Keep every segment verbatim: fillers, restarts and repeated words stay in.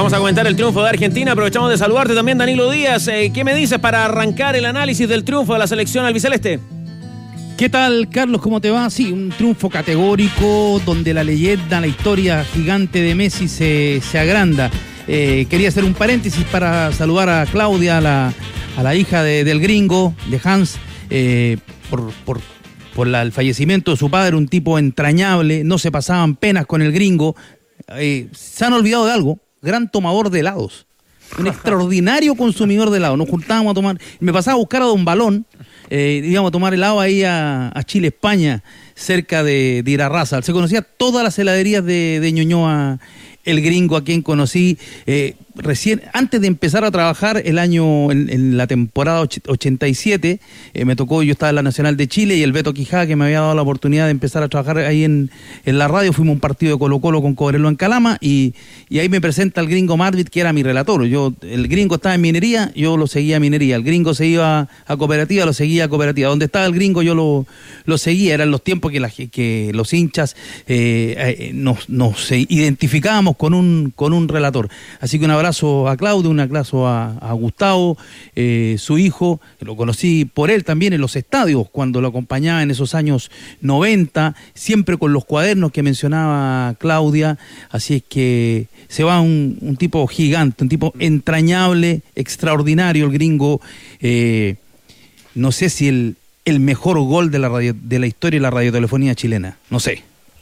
Vamos a comentar el triunfo de Argentina. Aprovechamos de saludarte también, Danilo Díaz. Eh, ¿Qué me dices para arrancar el análisis del triunfo de la selección albiceleste? ¿Qué tal, Carlos? ¿Cómo te va? Sí, un triunfo categórico donde la leyenda, la historia gigante de Messi se, se agranda. Eh, quería hacer un paréntesis para saludar a Claudia, a la, a la hija de, del gringo, de Hans, eh, por, por, por la, el fallecimiento de su padre, un tipo entrañable, no se pasaban penas con el gringo. Eh, se han olvidado de algo, gran tomador de helados, un extraordinario consumidor de helados. Nos juntábamos a tomar, me pasaba a buscar a Don Balón, eh, íbamos a tomar helado ahí a, a Chile, España, cerca de, de Irarrázaval. Se conocía todas las heladerías de, de Ñuñoa, el gringo, a quien conocí eh, recién, antes de empezar a trabajar el año, en, en la temporada ochenta y siete, eh, me tocó, yo estaba en la Nacional de Chile y el Beto Quijada, que me había dado la oportunidad de empezar a trabajar ahí en, en la radio, fuimos a un partido de Colo Colo con Cobreloa en Calama, y, y ahí me presenta el gringo Marvit, que era mi relator. Yo, el gringo estaba en minería, yo lo seguía a minería, el gringo se iba a cooperativa, lo seguía a cooperativa, donde estaba el gringo yo lo, lo seguía. Eran los tiempos que, la, que los hinchas eh, eh, nos, nos identificábamos con un, con un relator. Así que un abrazo a Claudio, un abrazo a, a Gustavo, eh, su hijo, lo conocí por él también en los estadios, cuando lo acompañaba en esos años noventa, siempre con los cuadernos que mencionaba Claudia. Así es que se va un, un tipo gigante, un tipo entrañable, extraordinario, el gringo. Eh, no sé si el, el mejor gol de la, radio, de la historia de la radiotelefonía chilena, no sé.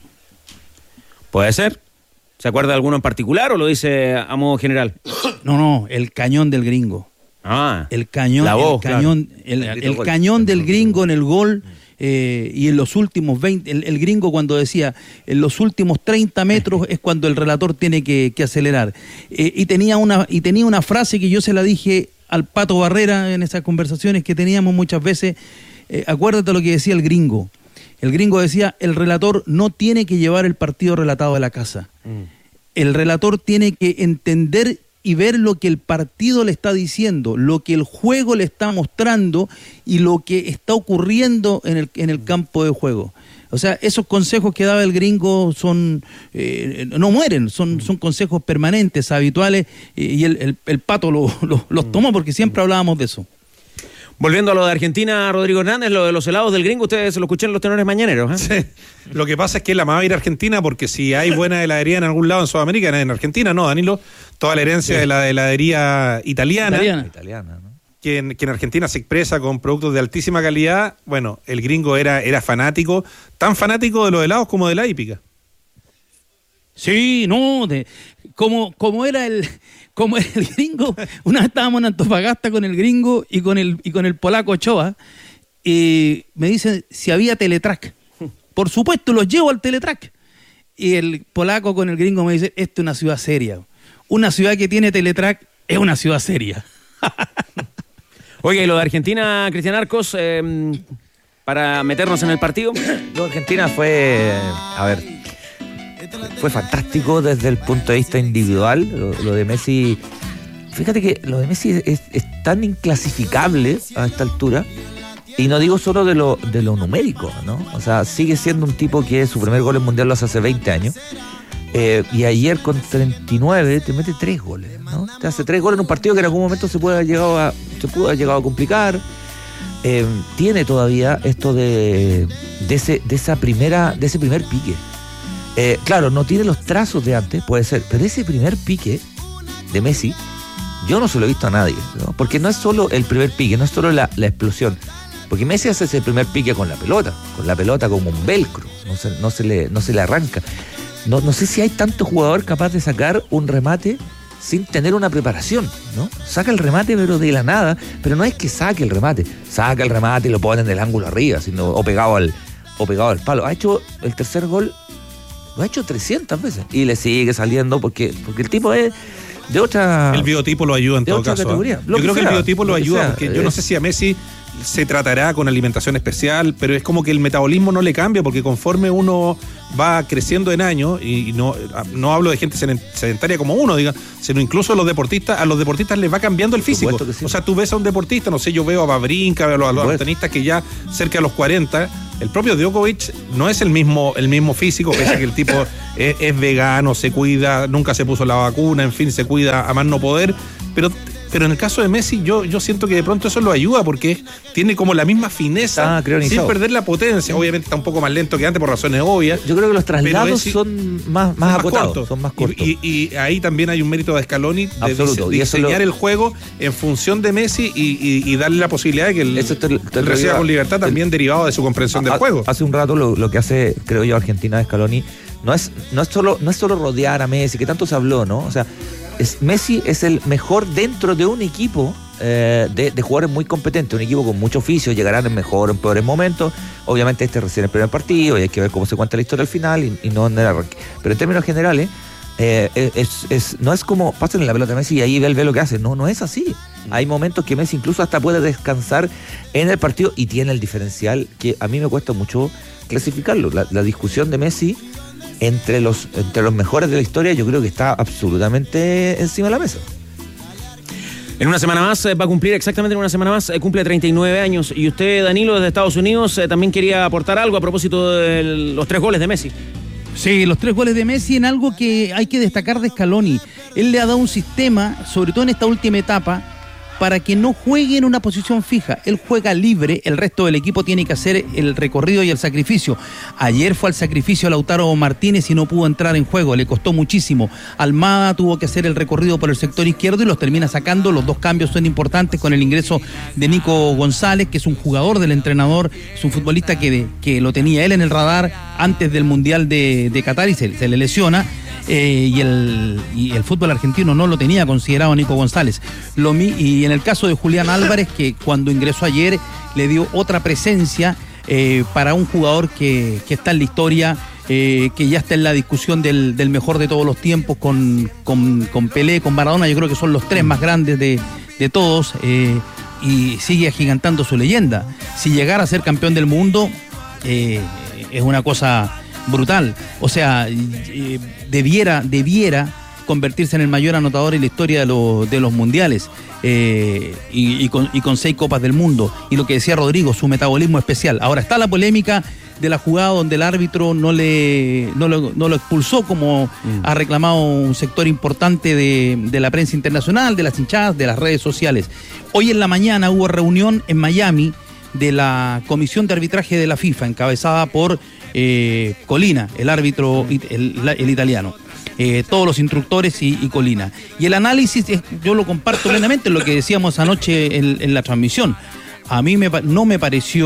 Puede ser. ¿Se acuerda de alguno en particular o lo dice a modo general? No, no, el cañón del gringo. Ah, el cañón, la voz, el cañón, claro. el, el, el cañón del gringo en el gol, eh, y en los últimos veinte, el, el gringo cuando decía, en los últimos treinta metros es cuando el relator tiene que, que acelerar. Eh, y tenía una, y tenía una frase que yo se la dije al Pato Barrera en esas conversaciones que teníamos muchas veces. Eh, acuérdate lo que decía el gringo. El gringo decía, el relator no tiene que llevar el partido relatado a la casa. Mm. El relator tiene que entender y ver lo que el partido le está diciendo, lo que el juego le está mostrando y lo que está ocurriendo en el, en el campo de juego. O sea, esos consejos que daba el gringo son eh, no mueren, son, son consejos permanentes, habituales, y el, el, el Pato lo, lo, los tomó porque siempre hablábamos de eso. Volviendo a lo de Argentina, Rodrigo Hernández, lo de los helados del gringo, ustedes se lo escuchan en los tenores mañaneros, ¿eh? Sí. Lo que pasa es que él amaba ir a Argentina, porque si hay buena heladería en algún lado en Sudamérica, en Argentina, no, Danilo, toda la herencia sí. de la heladería italiana, italiana. italiana ¿no? que, en, que en Argentina se expresa con productos de altísima calidad. Bueno, el gringo era, era fanático, tan fanático de los helados como de la hípica. Sí, no, de, como, como era el... Como era el gringo, una vez estábamos en Antofagasta con el gringo y con el, y con el polaco Ochoa, y me dicen si había Teletrack. Por supuesto, los llevo al Teletrack. Y el polaco con el gringo me dice, esta es una ciudad seria. Una ciudad que tiene Teletrack es una ciudad seria. Oye, y lo de Argentina, Cristian Arcos, eh, para meternos en el partido. Lo de Argentina fue, a ver... Fue fantástico desde el punto de vista individual. Lo, lo de Messi, fíjate que lo de Messi es, es tan inclasificable a esta altura, y no digo solo de lo, de lo numérico, ¿no? O sea, sigue siendo un tipo que su primer gol en Mundial lo hace hace veinte años, eh, y ayer con treinta y nueve te mete tres goles, ¿no? Te hace tres goles en un partido que en algún momento se puede haber llegado a, se pudo haber llegado a complicar. Eh, tiene todavía esto de, de ese, de esa primera, de ese primer pique. Eh, claro, no tiene los trazos de antes, puede ser, pero ese primer pique de Messi, yo no se lo he visto a nadie, ¿no? Porque no es solo el primer pique, no es solo la, la explosión, porque Messi hace ese primer pique con la pelota, con la pelota como un velcro, no se, no se, le, no se le arranca. No, no sé si hay tanto jugador capaz de sacar un remate sin tener una preparación, ¿no? Saca el remate pero de la nada, pero no es que saque el remate, saca el remate y lo pone en el ángulo arriba, sino, o pegado al, o pegado al palo. Ha hecho el tercer gol, lo ha hecho trescientas veces y le sigue saliendo porque, porque el tipo es de otra... El biotipo lo ayuda en todo caso. Categoría, ¿eh? Yo creo que, que el biotipo lo, lo ayuda, sea, porque es... yo no sé si a Messi se tratará con alimentación especial, pero es como que el metabolismo no le cambia, porque conforme uno va creciendo en años, y no, no hablo de gente sedentaria como uno, diga, sino incluso los deportistas, a los deportistas les va cambiando el físico. Sí. O sea, tú ves a un deportista, no sé, yo veo a Babrinka, a los, a los tenistas que ya cerca de los cuarenta, el propio Djokovic no es el mismo, el mismo físico, pese a que el tipo es, es vegano, se cuida, nunca se puso la vacuna, en fin, se cuida a más no poder, pero... Pero en el caso de Messi, yo, yo siento que de pronto eso lo ayuda, porque tiene como la misma fineza, ah, sin perder la potencia. Obviamente está un poco más lento que antes por razones obvias. Yo creo que los traslados es, son más, más, más acotados, cortos. Son más cortos. Y, y, y ahí también hay un mérito de Scaloni de, de, de diseñar lo... el juego en función de Messi y, y, y darle la posibilidad de que él reciba con libertad, también te, derivado de su comprensión a, del juego. Hace un rato lo, lo que hace, creo yo, Argentina de Scaloni, no es, no es solo, no es solo rodear a Messi, que tanto se habló, ¿no? O sea, Es, Messi es el mejor dentro de un equipo eh, de, de jugadores muy competentes, un equipo con mucho oficio, llegarán en mejor o en peores momentos. Obviamente este recién el primer partido y hay que ver cómo se cuenta la historia al final y, y no en el arranque. Pero en términos generales, eh, es, es, no es como pasen la pelota a Messi y ahí ve, ve lo que hace. No, no es así. Hay momentos que Messi incluso hasta puede descansar en el partido y tiene el diferencial que a mí me cuesta mucho clasificarlo. La, la discusión de Messi Entre los, entre los mejores de la historia, yo creo que está absolutamente encima de la mesa. En una semana más, eh, va a cumplir exactamente en una semana más, eh, cumple treinta y nueve años. Y usted, Danilo, desde Estados Unidos, eh, también quería aportar algo a propósito de los tres goles de Messi. Sí, los tres goles de Messi en algo que hay que destacar de Scaloni. Él le ha dado un sistema, sobre todo en esta última etapa, para que no juegue en una posición fija. Él juega libre, el resto del equipo tiene que hacer el recorrido y el sacrificio. Ayer fue al sacrificio Lautaro Martínez y no pudo entrar en juego, le costó muchísimo. Almada tuvo que hacer el recorrido por el sector izquierdo y los termina sacando. Los dos cambios son importantes con el ingreso de Nico González, que es un jugador del entrenador, es un futbolista que, que lo tenía él en el radar antes del Mundial de, de Qatar y se, se le lesiona. Eh, y, el, y el fútbol argentino no lo tenía considerado Nico González. Lo, y en el caso de Julián Álvarez, que cuando ingresó ayer le dio otra presencia eh, para un jugador que, que está en la historia, eh, que ya está en la discusión del, del mejor de todos los tiempos con, con, con Pelé, con Maradona. Yo creo que son los tres más grandes de, de todos, eh, y sigue agigantando su leyenda. Si llegara a ser campeón del mundo, eh, es una cosa brutal. O sea, eh, debiera, debiera convertirse en el mayor anotador en la historia de, lo, de los mundiales, eh, y, y, con, y con seis copas del mundo. Y lo que decía Rodrigo, su metabolismo especial. Ahora está la polémica de la jugada donde el árbitro no le no lo, no lo expulsó, como mm. ha reclamado un sector importante de, de la prensa internacional, de las hinchadas, de las redes sociales. Hoy en la mañana hubo reunión en Miami de la Comisión de Arbitraje de la FIFA, encabezada por eh, Colina, el árbitro, el, el italiano. Eh, todos los instructores y, y Colina. Y el análisis, es, yo lo comparto plenamente, lo que decíamos anoche en, en la transmisión. A mí me, no me pareció,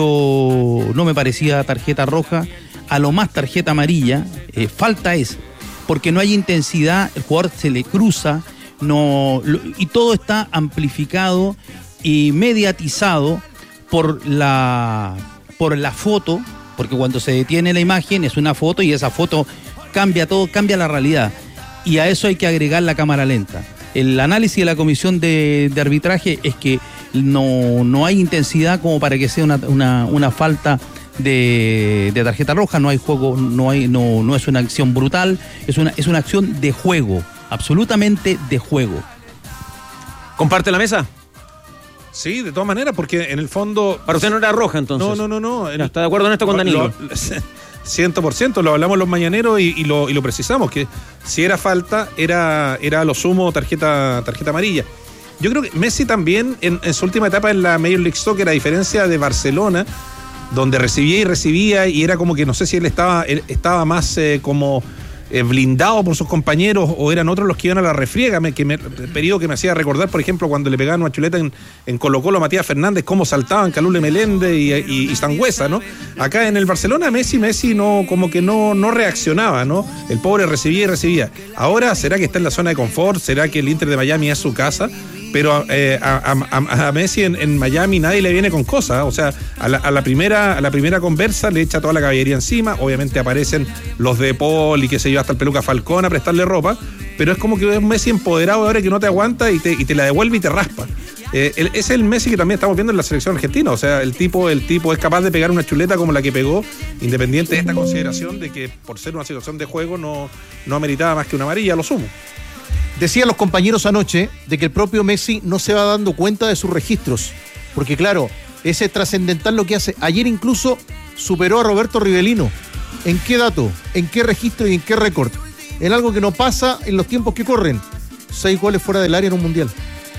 no me parecía tarjeta roja, a lo más tarjeta amarilla. Eh, falta es, porque no hay intensidad, el jugador se le cruza, no, lo, y todo está amplificado y mediatizado por la, por la foto, porque cuando se detiene la imagen es una foto y esa foto cambia todo, cambia la realidad. Y a eso hay que agregar la cámara lenta. El análisis de la comisión de, de arbitraje es que no, no hay intensidad como para que sea una, una, una falta de, de tarjeta roja, no hay juego, no hay, no, no es una acción brutal, es una, es una acción de juego, absolutamente de juego. ¿Comparte la mesa? Sí, de todas maneras, porque en el fondo... Para usted no era roja, entonces. No, no, no, no. El... ¿Está de acuerdo en esto con Danilo? Lo, cien por ciento, lo hablamos los mañaneros y, y, lo, y lo precisamos, que si era falta, era, era a lo sumo tarjeta, tarjeta amarilla. Yo creo que Messi también, en, en su última etapa en la Major League Soccer, a diferencia de Barcelona, donde recibía y recibía, y era como que no sé si él estaba, él estaba más eh, como... Eh, blindado por sus compañeros, o eran otros los que iban a la refriega, me, que me, el periodo que me hacía recordar, por ejemplo, cuando le pegaban una chuleta en, en Colo Colo a Matías Fernández, cómo saltaban Calule Meléndez y, y, y Sangüesa, ¿no? Acá en el Barcelona Messi, Messi no, como que no, no reaccionaba, ¿no? El pobre recibía y recibía. Ahora, ¿será que está en la zona de confort? ¿Será que el Inter de Miami es su casa? Pero eh, a, a, a Messi en, en Miami nadie le viene con cosas, o sea, a la, a la primera a la primera conversa le echa toda la caballería encima, obviamente aparecen los de Paul y qué sé yo, hasta el Peluca Falcón a prestarle ropa, pero es como que es un Messi empoderado ahora que no te aguanta y te, y te la devuelve y te raspa. Eh, el, ese es el Messi que también estamos viendo en la selección argentina. O sea, el tipo, el tipo es capaz de pegar una chuleta como la que pegó, independiente de esta consideración de que por ser una situación de juego no, no ameritaba más que una amarilla, a lo sumo. Decían los compañeros anoche de que el propio Messi no se va dando cuenta de sus registros. Porque claro, ese es trascendental lo que hace. Ayer incluso superó a Roberto Rivelino. ¿En qué dato? ¿En qué registro y en qué récord? En algo que no pasa en los tiempos que corren. Seis goles fuera del área en un mundial.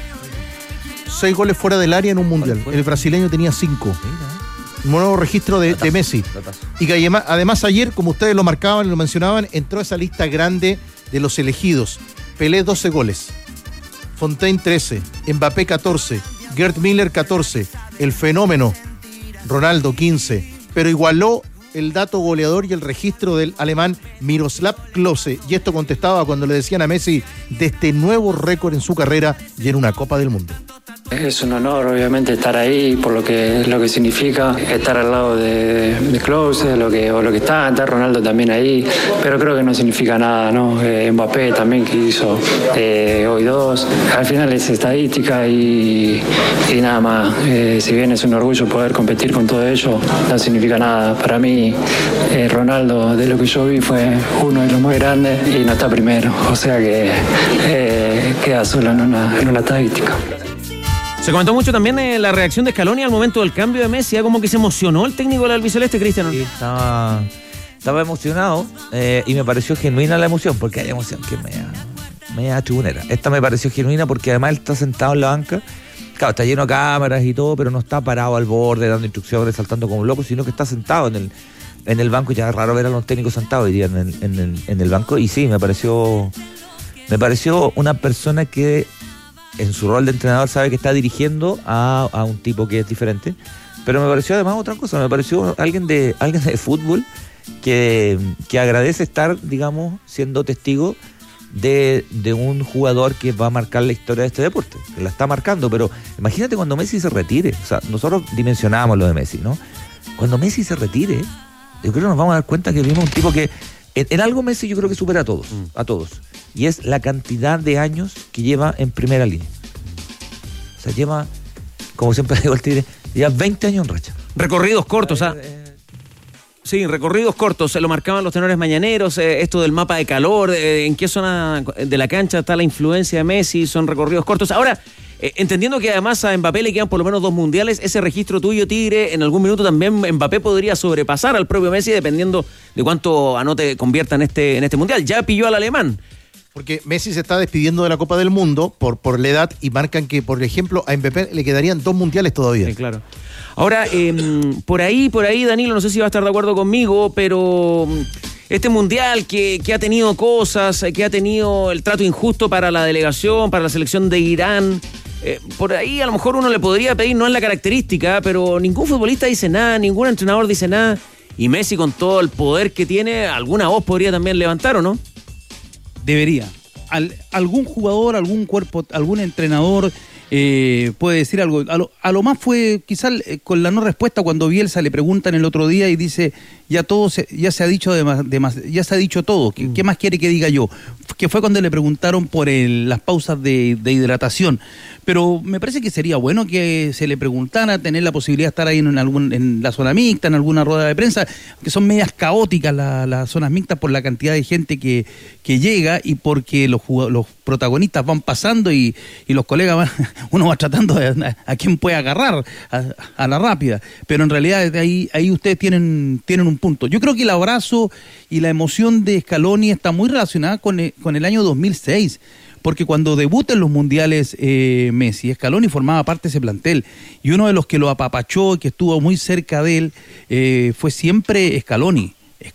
Seis goles fuera del área en un mundial. El brasileño tenía cinco. Un nuevo registro de, de Messi. Y que además, además ayer, como ustedes lo marcaban y lo mencionaban, entró a esa lista grande de los elegidos. Pelé doce goles. Fontaine trece. Mbappé catorce. Gerd Müller catorce. El fenómeno Ronaldo quince. Pero igualó el dato goleador y el registro del alemán Miroslav Klose. Y esto contestaba cuando le decían a Messi de este nuevo récord en su carrera y en una Copa del Mundo. Es un honor, obviamente, estar ahí por lo que lo que significa estar al lado de, de Klose, lo que, o lo que está, está Ronaldo también ahí, pero creo que no significa nada, ¿no? Eh, Mbappé también, que hizo eh, hoy dos. Al final es estadística y, y nada más. Eh, si bien es un orgullo poder competir con todo ello, no significa nada. Para mí, eh, Ronaldo, de lo que yo vi, fue uno de los muy grandes y no está primero. O sea que eh, queda solo en una, en una estadística. Se comentó mucho también eh, la reacción de Scaloni al momento del cambio de Messi, ¿eh? Como que se emocionó el técnico del albiceleste, Cristian. Sí, estaba, estaba emocionado eh, y me pareció genuina la emoción, porque hay emoción que me media tribunera. Esta me pareció genuina porque además él está sentado en la banca, claro, está lleno de cámaras y todo, pero no está parado al borde dando instrucciones, saltando como un loco, sino que está sentado en el, en el banco. Ya es raro ver a los técnicos sentados hoy día en el, en el, en el banco, y sí, me pareció, me pareció una persona que en su rol de entrenador sabe que está dirigiendo a, a un tipo que es diferente, pero me pareció además otra cosa, me pareció alguien de alguien de fútbol que, que agradece estar, digamos, siendo testigo de, de un jugador que va a marcar la historia de este deporte, que la está marcando. Pero imagínate cuando Messi se retire, o sea, nosotros dimensionábamos lo de Messi, ¿no? Cuando Messi se retire, yo creo que nos vamos a dar cuenta que vimos un tipo que en, en algo Messi yo creo que supera a todos, a todos. Y es la cantidad de años que lleva en primera línea. O sea, lleva, como siempre digo el Tigre, lleva veinte años en racha. Recorridos cortos, ¿ah? Sí, recorridos cortos, se lo marcaban los tenores mañaneros, eh, esto del mapa de calor, eh, en qué zona de la cancha está la influencia de Messi, son recorridos cortos. Ahora, eh, entendiendo que además a Mbappé le quedan por lo menos dos mundiales, ese registro tuyo, Tigre, en algún minuto también Mbappé podría sobrepasar al propio Messi dependiendo de cuánto anote convierta en este, en este mundial. Ya pilló al alemán. Porque Messi se está despidiendo de la Copa del Mundo por, por la edad y marcan que, por ejemplo, a Mbappé le quedarían dos mundiales todavía. Sí, claro. Ahora, eh, por ahí, por ahí, Danilo, no sé si va a estar de acuerdo conmigo, pero este mundial que, que ha tenido cosas, que ha tenido el trato injusto para la delegación, para la selección de Irán, eh, por ahí a lo mejor uno le podría pedir, no es la característica, pero ningún futbolista dice nada, ningún entrenador dice nada, y Messi con todo el poder que tiene, alguna voz podría también levantar, ¿o no? Debería. Al, algún jugador, algún cuerpo, algún entrenador eh, puede decir algo. A lo, a lo más fue quizás eh, con la no respuesta cuando Bielsa le preguntan el otro día y dice ya todo se, ya se ha dicho de más, de más, ya se ha dicho todo. ¿Qué, mm. ¿Qué más quiere que diga yo? Que fue cuando le preguntaron por el, las pausas de, de hidratación. Pero me parece que sería bueno que se le preguntara, tener la posibilidad de estar ahí en, algún, en la zona mixta, en alguna rueda de prensa, que son medias caóticas la, las zonas mixtas por la cantidad de gente que, que llega y porque los, los protagonistas van pasando y, y los colegas van, uno va tratando de, a, a quién puede agarrar a, a la rápida. Pero en realidad ahí, ahí ustedes tienen, tienen un punto. Yo creo que el abrazo y la emoción de Scaloni está muy relacionada con el, con el año dos mil seis. Porque cuando debuta en los mundiales eh, Messi, Scaloni formaba parte de ese plantel. Y uno de los que lo apapachó y que estuvo muy cerca de él eh, fue siempre Scaloni.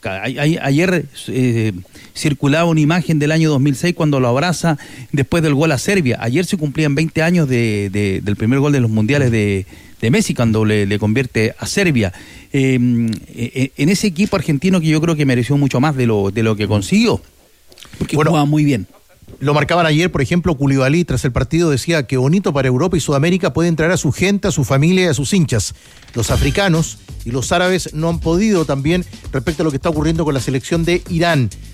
Ayer eh, circulaba una imagen del año dos mil seis cuando lo abraza después del gol a Serbia. Ayer se cumplían veinte años de, de, del primer gol de los mundiales de, de Messi cuando le, le convierte a Serbia. Eh, eh, en ese equipo argentino que yo creo que mereció mucho más de lo, de lo que consiguió. Porque bueno, jugaba muy bien. Lo marcaban ayer, por ejemplo, Koulibaly tras el partido decía que bonito para Europa y Sudamérica pueden traer a su gente, a su familia y a sus hinchas. Los africanos y los árabes no han podido también respecto a lo que está ocurriendo con la selección de Irán.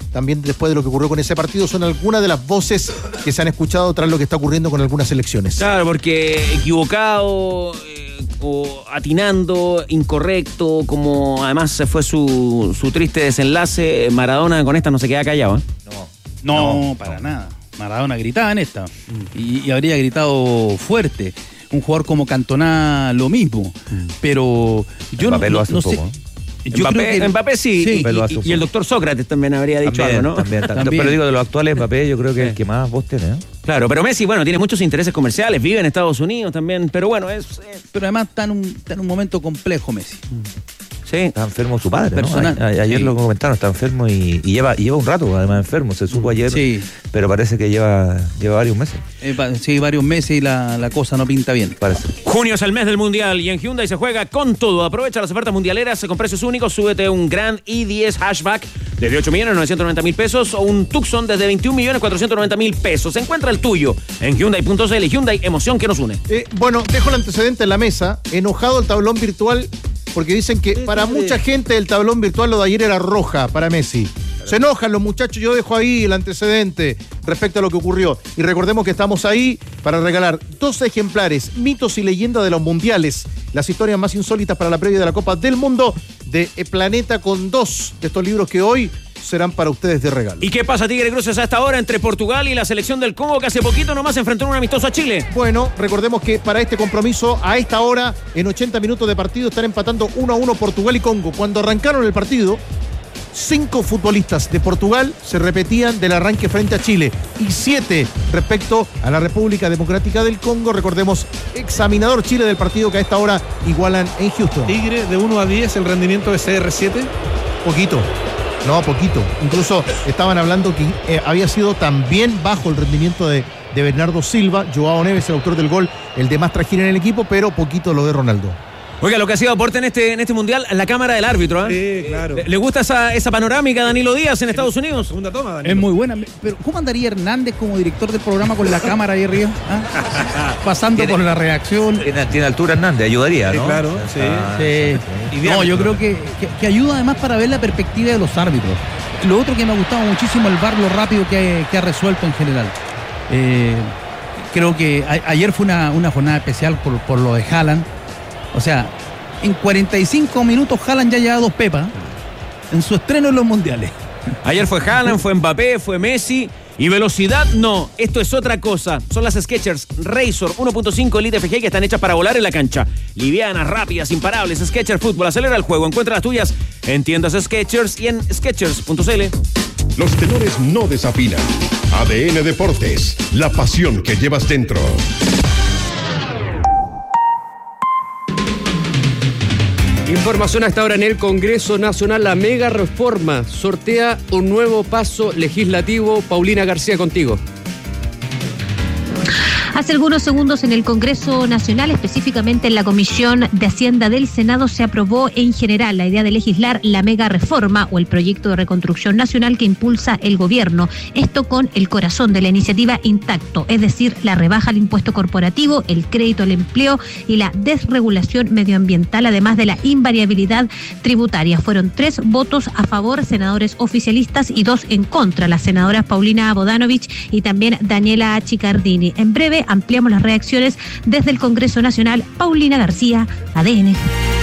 también después de lo que ocurrió con ese partido, son algunas de las voces que se han escuchado tras lo que está ocurriendo con algunas elecciones. Claro, porque equivocado eh, o atinando, incorrecto, como además se fue su, su triste desenlace, Maradona con esta no se queda callado, ¿eh? No, no, para nada. Maradona gritaba en esta y, y habría gritado fuerte. Un jugador como Cantona lo mismo, pero yo Mbappé no, lo hace no un sé. poco, ¿eh? Yo Mbappé, creo que, Mbappé sí, sí. Y, y, y el doctor Sócrates también habría dicho También, algo, ¿no? También, también. También. Pero digo, de los actuales, Mbappé yo creo que es el que más voz tiene, ¿eh? Claro, pero Messi, bueno, tiene muchos intereses comerciales, vive en Estados Unidos también, pero bueno, es... es Pero además está en un, está en un momento complejo Messi. sí. Está enfermo su padre, Personal. ¿no? A, a, ayer Sí. lo comentaron, está enfermo y, y lleva y lleva un rato, además enfermo. Se supo ayer, Sí. pero parece que lleva, lleva varios meses, Eh, va- sí, varios meses y la, la cosa no pinta bien. parece. Junio es el mes del Mundial y en Hyundai se juega con todo. Aprovecha las ofertas mundialeras con precios únicos. Súbete un Grand i diez Hatchback desde ocho millones novecientos noventa mil pesos o un Tucson desde veintiún millones cuatrocientos noventa mil pesos. Encuentra el tuyo en Hyundai punto c l. Hyundai, emoción que nos une. Eh, bueno, dejo el antecedente en la mesa. Enojado el tablón virtual porque dicen que para mucha gente el tablón virtual lo de ayer era roja para Messi. Se enojan los muchachos, yo dejo ahí el antecedente respecto a lo que ocurrió. Y recordemos que estamos ahí para regalar dos ejemplares, mitos y leyendas de los mundiales, las historias más insólitas para la previa de la Copa del Mundo de Planeta, con dos de estos libros que hoy serán para ustedes de regalo. ¿Y qué pasa, Tigre Cruces, a esta hora entre Portugal y la selección del Congo, que hace poquito nomás enfrentó en un amistoso a Chile? Bueno, recordemos que para este compromiso, a esta hora, en ochenta minutos de partido, están empatando uno a uno Portugal y Congo. Cuando arrancaron el partido, cinco futbolistas de Portugal se repetían del arranque frente a Chile y siete respecto a la República Democrática del Congo. Recordemos, examinador Chile del partido que a esta hora igualan en Houston. Tigre, de uno a diez, el rendimiento de C R siete. Poquito. No, poquito. Incluso estaban hablando que eh, había sido también bajo el rendimiento de, de Bernardo Silva, Joao Neves, el autor del gol, el de más trajín en el equipo, pero poquito lo de Ronaldo. Oiga, lo que ha sido aporte en este, en este mundial, la cámara del árbitro, ¿eh? Sí, claro. ¿Le, le gusta esa, esa panorámica a Danilo Díaz en Estados Unidos? Segunda toma, Daniel. Es muy buena. Pero ¿cómo andaría Hernández como director del programa con la cámara ahí arriba? ¿Ah? Pasando Tiene- por la reacción. Tiene, tiene altura Hernández, ayudaría, Sí, ¿no? claro, sí. Ah, Sí. Y No, yo diámetro. creo que, que, que ayuda además para ver la perspectiva de los árbitros. Lo otro que me ha gustado muchísimo, el V A R, lo rápido que, que ha resuelto en general. Eh, creo que a- ayer fue una, una jornada especial por, por lo de Haaland. O sea, en cuarenta y cinco minutos Haaland ya lleva dos pepas en su estreno en los mundiales. Ayer fue Haaland, fue Mbappé, fue Messi. Y velocidad, no. Esto es otra cosa. Son las Skechers Razor uno punto cinco Elite F G que están hechas para volar en la cancha. Livianas, rápidas, imparables. Skechers Fútbol. Acelera el juego. Encuentra las tuyas en tiendas Skechers y en skechers punto c l. Los tenores no desafinan. A D N Deportes, la pasión que llevas dentro. Información hasta ahora en el Congreso Nacional. La mega reforma sortea un nuevo paso legislativo. Paulina García, contigo. Hace algunos segundos en el Congreso Nacional, específicamente en la Comisión de Hacienda del Senado, se aprobó en general la idea de legislar la mega reforma o el proyecto de reconstrucción nacional que impulsa el gobierno. Esto con el corazón de la iniciativa intacto, es decir, la rebaja al impuesto corporativo, el crédito al empleo y la desregulación medioambiental, además de la invariabilidad tributaria. Fueron tres votos a favor, senadores oficialistas, y dos en contra, las senadoras Paulina Bodanovich y también Daniela Chicardini. En breve ampliamos las reacciones desde el Congreso Nacional. Paulina García, A D N.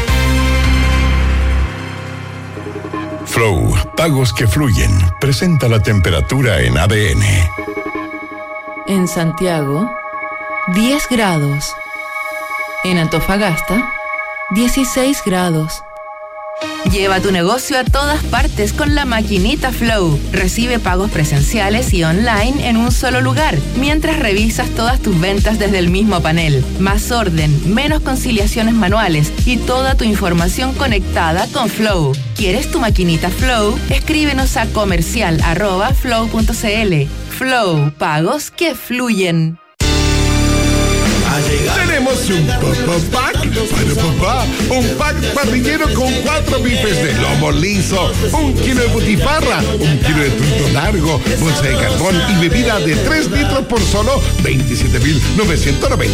Flow, pagos que fluyen. Presenta la temperatura en A D N. En Santiago, diez grados. En Antofagasta, dieciséis grados. Lleva tu negocio a todas partes con la maquinita Flow. Recibe pagos presenciales y online en un solo lugar, mientras revisas todas tus ventas desde el mismo panel. Más orden, menos conciliaciones manuales y toda tu información conectada con Flow. ¿Quieres tu maquinita Flow? Escríbenos a comercial arroba flow punto cl. Flow, pagos que fluyen. Tenemos un papá pack para papá, un pack parrillero con cuatro bifes de lomo liso, un kilo de butifarra, un kilo de trito largo, bolsa de carbón y bebida de tres litros por solo veintisiete mil novecientos noventa